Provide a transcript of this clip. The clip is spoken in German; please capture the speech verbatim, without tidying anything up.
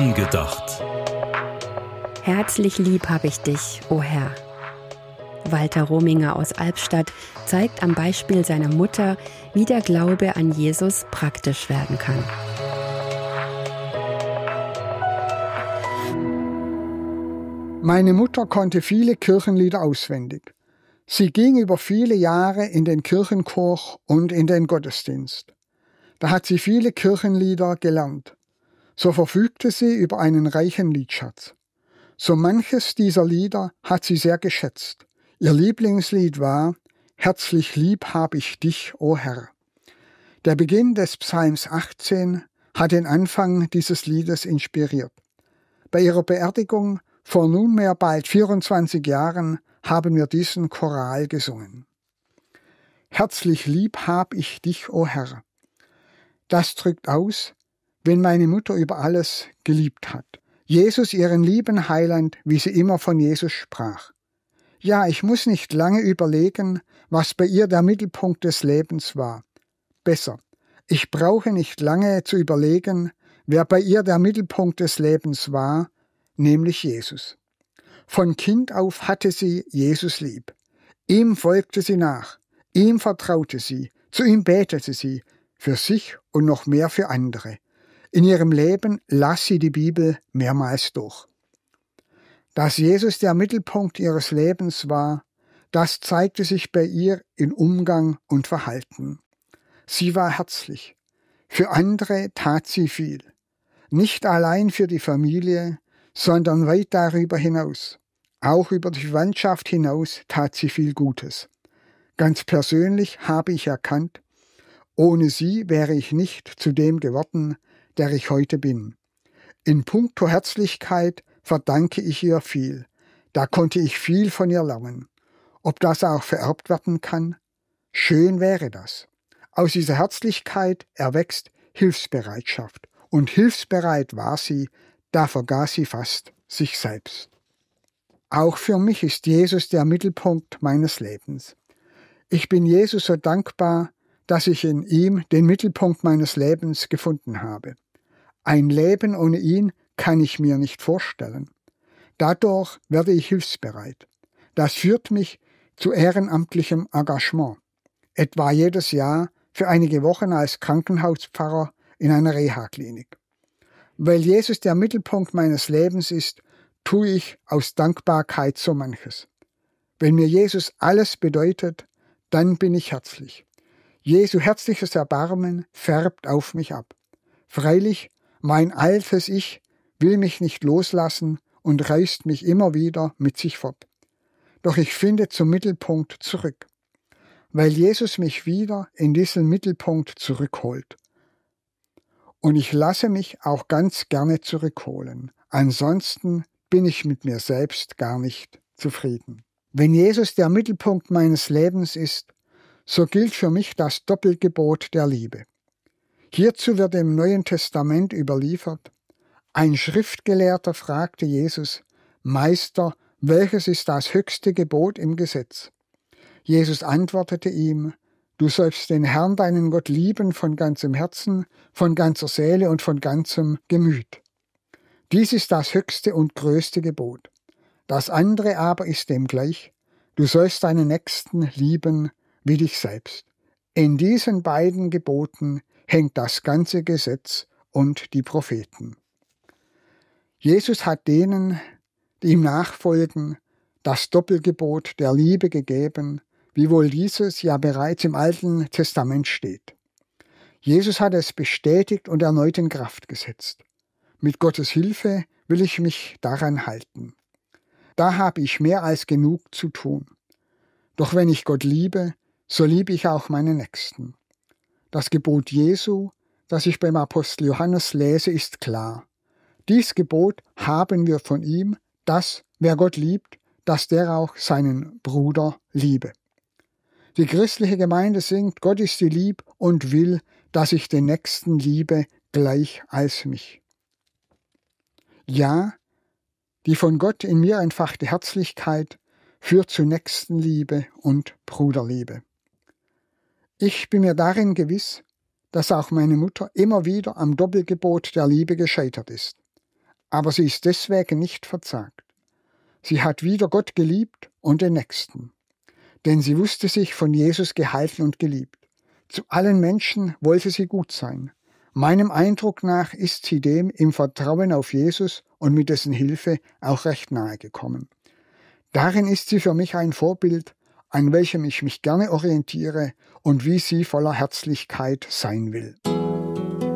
Angedacht. Herzlich lieb hab ich dich, o Herr. Walter Rominger aus Albstadt zeigt am Beispiel seiner Mutter, wie der Glaube an Jesus praktisch werden kann. Meine Mutter konnte viele Kirchenlieder auswendig. Sie ging über viele Jahre in den Kirchenchor und in den Gottesdienst. Da hat sie viele Kirchenlieder gelernt. So verfügte sie über einen reichen Liedschatz. So manches dieser Lieder hat sie sehr geschätzt. Ihr Lieblingslied war »Herzlich lieb hab ich dich, o Herr«. Der Beginn des Psalms achtzehn hat den Anfang dieses Liedes inspiriert. Bei ihrer Beerdigung vor nunmehr bald vierundzwanzig Jahren haben wir diesen Choral gesungen. »Herzlich lieb hab ich dich, o Herr«. Das drückt aus, wenn meine Mutter über alles geliebt hat. Jesus, ihren lieben Heiland, wie sie immer von Jesus sprach. Ja, ich muss nicht lange überlegen, was bei ihr der Mittelpunkt des Lebens war. Besser, ich brauche nicht lange zu überlegen, wer bei ihr der Mittelpunkt des Lebens war, nämlich Jesus. Von Kind auf hatte sie Jesus lieb. Ihm folgte sie nach, ihm vertraute sie, zu ihm betete sie, für sich und noch mehr für andere. In ihrem Leben las sie die Bibel mehrmals durch. Dass Jesus der Mittelpunkt ihres Lebens war, das zeigte sich bei ihr in Umgang und Verhalten. Sie war herzlich. Für andere tat sie viel. Nicht allein für die Familie, sondern weit darüber hinaus. Auch über die Verwandtschaft hinaus tat sie viel Gutes. Ganz persönlich habe ich erkannt, ohne sie wäre ich nicht zu dem geworden, der ich heute bin. In puncto Herzlichkeit verdanke ich ihr viel. Da konnte ich viel von ihr lernen. Ob das auch vererbt werden kann? Schön wäre das. Aus dieser Herzlichkeit erwächst Hilfsbereitschaft. Und hilfsbereit war sie, da vergaß sie fast sich selbst. Auch für mich ist Jesus der Mittelpunkt meines Lebens. Ich bin Jesus so dankbar, dass ich in ihm den Mittelpunkt meines Lebens gefunden habe. Ein Leben ohne ihn kann ich mir nicht vorstellen. Dadurch werde ich hilfsbereit. Das führt mich zu ehrenamtlichem Engagement, etwa jedes Jahr für einige Wochen als Krankenhauspfarrer in einer Reha-Klinik. Weil Jesus der Mittelpunkt meines Lebens ist, tue ich aus Dankbarkeit so manches. Wenn mir Jesus alles bedeutet, dann bin ich herzlich. Jesu herzliches Erbarmen färbt auf mich ab. Freilich, mein altes Ich will mich nicht loslassen und reißt mich immer wieder mit sich fort. Doch ich finde zum Mittelpunkt zurück, weil Jesus mich wieder in diesen Mittelpunkt zurückholt. Und ich lasse mich auch ganz gerne zurückholen. Ansonsten bin ich mit mir selbst gar nicht zufrieden. Wenn Jesus der Mittelpunkt meines Lebens ist, so gilt für mich das Doppelgebot der Liebe. Hierzu wird im Neuen Testament überliefert: Ein Schriftgelehrter fragte Jesus: Meister, welches ist das höchste Gebot im Gesetz? Jesus antwortete ihm: Du sollst den Herrn, deinen Gott, lieben von ganzem Herzen, von ganzer Seele und von ganzem Gemüt. Dies ist das höchste und größte Gebot. Das andere aber ist dem gleich: Du sollst deinen Nächsten lieben wie dich selbst. In diesen beiden Geboten hängt das ganze Gesetz und die Propheten. Jesus hat denen, die ihm nachfolgen, das Doppelgebot der Liebe gegeben, wiewohl dieses ja bereits im Alten Testament steht. Jesus hat es bestätigt und erneut in Kraft gesetzt. Mit Gottes Hilfe will ich mich daran halten. Da habe ich mehr als genug zu tun. Doch wenn ich Gott liebe, so liebe ich auch meine Nächsten. Das Gebot Jesu, das ich beim Apostel Johannes lese, ist klar. Dies Gebot haben wir von ihm, dass, wer Gott liebt, dass der auch seinen Bruder liebe. Die christliche Gemeinde singt: Gott ist die lieb und will, dass ich den Nächsten liebe, gleich als mich. Ja, die von Gott in mir entfachte Herzlichkeit führt zu Nächstenliebe und Bruderliebe. Ich bin mir darin gewiss, dass auch meine Mutter immer wieder am Doppelgebot der Liebe gescheitert ist. aber sie ist deswegen nicht verzagt. Sie hat wieder Gott geliebt und den Nächsten. Denn sie wusste sich von Jesus gehalten und geliebt. Zu allen Menschen wollte sie gut sein. Meinem Eindruck nach ist sie dem im Vertrauen auf Jesus und mit dessen Hilfe auch recht nahe gekommen. Darin ist sie für mich ein Vorbild, an welchem ich mich gerne orientiere und wie sie voller Herzlichkeit sein will.